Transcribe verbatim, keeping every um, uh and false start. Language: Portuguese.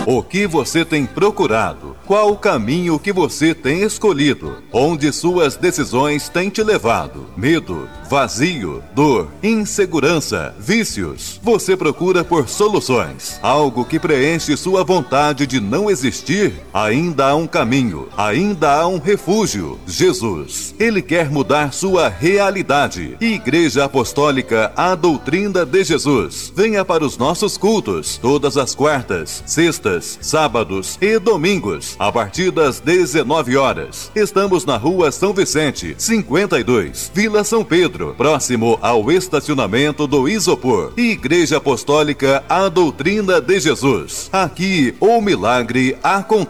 O que você tem procurado? Qual o caminho que você tem escolhido? Onde suas decisões têm te levado? Medo, vazio, dor, insegurança, vícios. Você procura por soluções. Algo que preenche sua vontade de não existir? Ainda há um caminho. Ainda há um refúgio. Jesus. Ele quer mudar sua realidade. Igreja Apostólica A Doutrina de Jesus. Venha para os nossos cultos. Todas as quartas, sextas, sábados e domingos. A partir das dezenove horas. Estamos na Rua São Vicente, cinquenta e dois, Vila São Pedro, próximo ao estacionamento do Isopor. Igreja Apostólica A Doutrina de Jesus. Aqui o milagre acontece.